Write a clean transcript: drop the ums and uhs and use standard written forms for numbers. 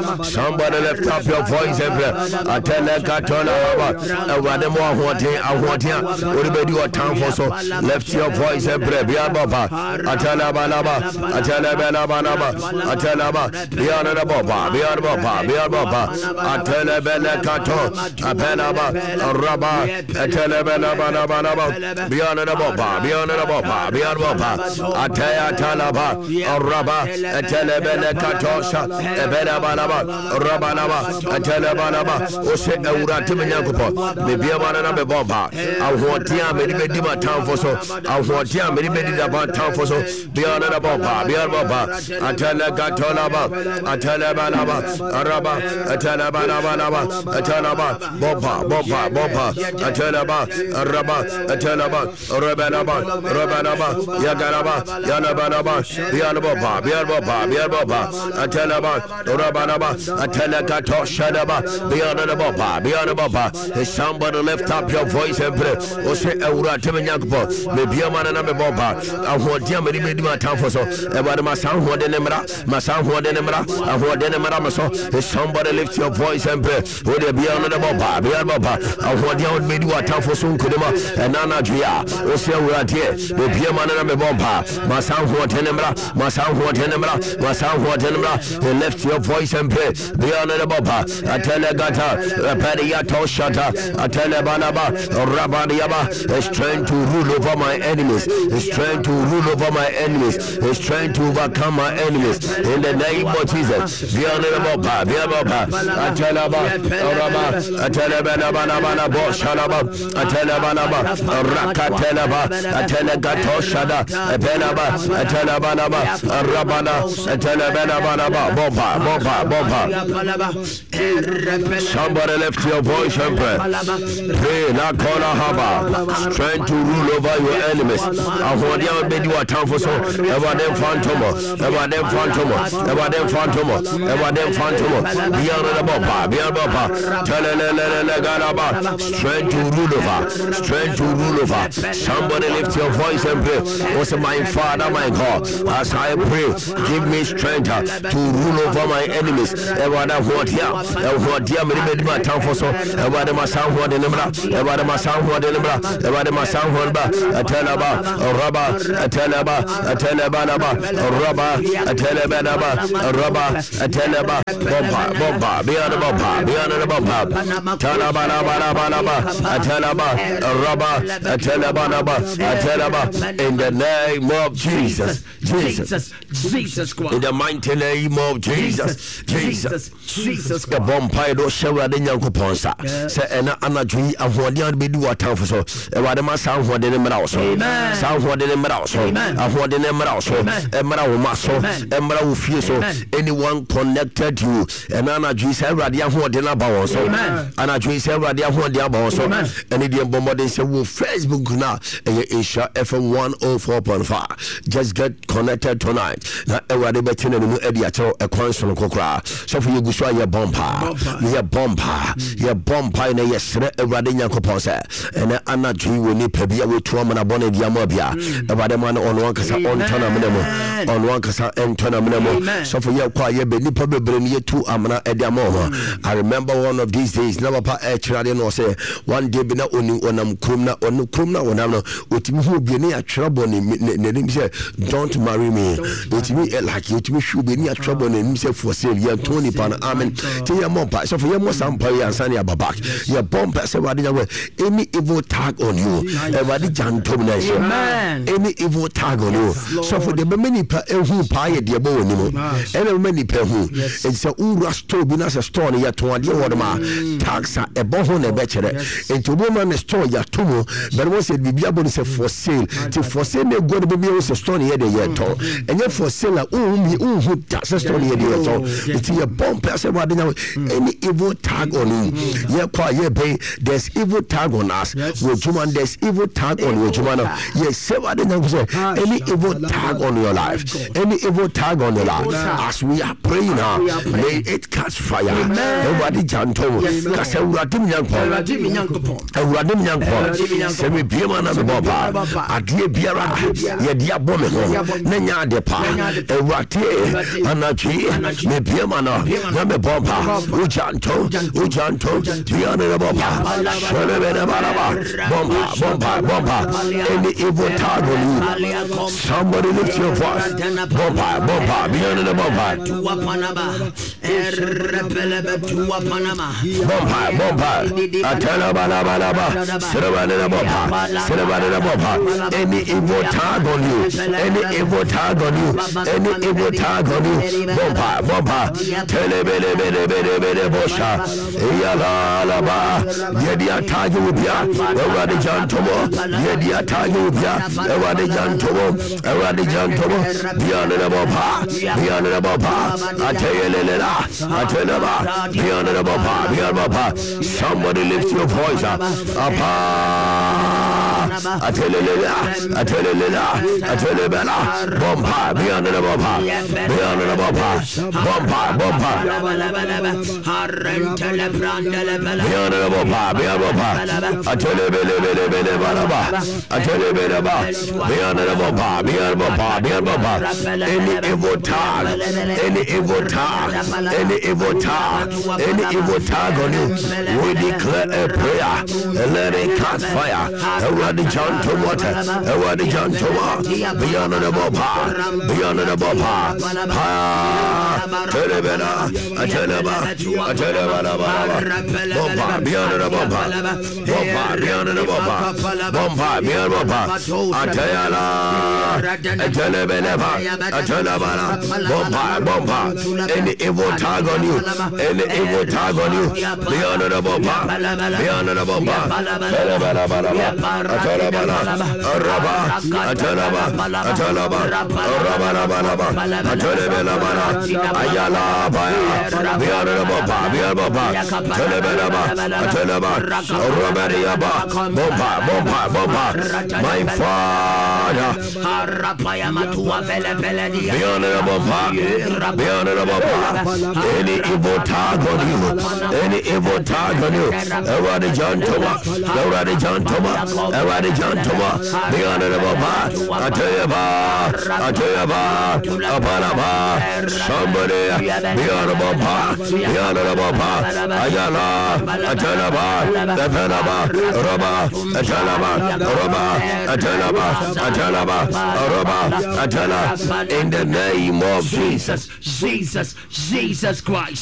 Somebody lift up your voice and pray. Atelekatola baba. Wademo ahotia. Uribedi wa time for so. Lift your voice and pray. Biya baba. Atelabalaba. Atelebelabanaba. Atelaba. Biya baba. Biya baba. Biya baba. Atelebelekato. Apelaba. Raba. Atelebelabanaba. Biya baba. Biya baba. Biya baba. Atelabalaba. Raba. Atelebelekato. Ebelabalaba. Rabanaba. Atelebelaba. Ose eurati menyakupo. Bibia banana beba. Ahotia medibedi ma time for so. Ahotia medibedi da ba time for so. Biya baba. Biya baba. Atelekatolaba. Atelebalaba. Araba. Atelebalaba. Atelaba. Boba. Atelaba. Araba. Atelaba. Rabanaba. Yagaraba. Yanabanaba. Biya baba. Atelaba. Rabanaba. Atelekato Shadaba. Biya baba. Somebody lift up your voice and pray. Ose eura temenyakupo. Bibia manana beba. Ahotia medibedi ma time for so. Everybody masan ho de nemra. Maso. Somebody lift your voice and pray. Wo de biya baba. Ahotia medibedi wa time for so nkudema. Enana dua. Ose eura tie. Bibia manana beba. Masan ho de nemra. Lift your voice and pray. Biya baba. Atelegata. Repediato shata. Atelebanaba. Rabadiaba. Is trying to rule over my enemies. Is trying to rule over my enemies. Is trying to overcome my enemies. In the name of Jesus. Biya baba. Atelaba. Raba. Atelebanaba. Boshalaba. Atelebanaba. Rakatelaba. Atelegato shada. Epelaba. Atelebanaba. Rabana. Atelebanaba. Boba. Somebody lift your voice and pray. Pray, la kola haba. Strength to rule over your enemies. Ahodia bedi wa time for so. Ever them phantom. Biya baba. Telele galaba. Strength to rule over. Somebody lift your voice and pray. Also, my Father, my God, as I pray, give me strength to rule over my enemies. Ever that what here. Medi ma time for so. Ever the masan ho de nemra. Atelaba. Raba. Ateleba. Bomba. Biya baba. Atelaba. Raba. Ateleba. In the name of Jesus Christ. In the mighty name of Jesus. The bomb do shower the young ponsa. Say ena anadwi ahodia be do atan for so. Ewade ma san ho de nemra so. San ho de nemra so. Ahode nemra so. Emra wo maso. Emra wo fie so. Anyone connected you. Ena anadwi say ewade ahode na ba won so. Anadwi say ewade ahode aba won so. Eni de bomode say wo Facebook na Asia FM 104.5. Just get connected tonight. Na ewade betene no edi a chero e kwanso kokra. So for you go so your bomba. Your bomba in a yesre ewade nyankopon se ene anadwi woni pabia we to amana bone dia mo bia ewade man on one kasa on tona menemo on one kasa entona menemo so for you kwa ye be nipa bebre ne yetu amana edia mo ho. I remember one of these days na papa e kirade no say one day be na oni onam krum na onam no otimi hu bi ne atwera bone ne nim say don't marry me otimi like otimi shu be ne atwera bone nim say for sale ye Tony pan amen te ye mo pa so for ye mo sampa ye ansani ababak ye bomb say wade nyawe any evil tag on you everybody jantom na say any evil tag on you so for the many pa ehu pa ye de bo ni mo any many pa hu it say ura store bi na say store ne ye to ade wode ma taxa e bo ho na be kere into bo man store ya to mo but we say bibia bo say for sale to for sale ne go be be say store ne ye de ye to enye for sale a hu taxa store ne ye de ye to it ye bomb say wade nyawe any evil tag on you there's evil tag on us with human there's evil tag on your human yes say what they say any evil tag on your life any evil tag on your life as we are praying now may it catch fire everybody janto kase urade minyanko se me biema na me boba adie biara ye dia bome ho na nya de pa urade anachi me biema Piamano, Name Bomba, Ujanto, Tiana Bomba, Bomba, any evil target. Somebody lift your voice. Bomba, beyond the bomba. Bomba, Atalabalaba, Bomba. Any evil tag on you, any evil tag on you, any evil tag on you. Bomba, Telebele Bosha, Yalaba, Yedia Tag will be a Radijan Tomo, Yedia Tag will be a Radijan Tomo, beyond the bomba, beyond the bomba. Somebody lift your voice up. I tell you, bomba, beyond the bomba, any evil tag on you, we declare a prayer and let it catch fire. The John to water, the John to water, beyond the bomba, bomba, any evil tag on you, beyond the bomba, my Father, any evil tag on you, John Thomas, beyond the bomba, somebody beyond the bomba, Ayala, in the name of Jesus Christ.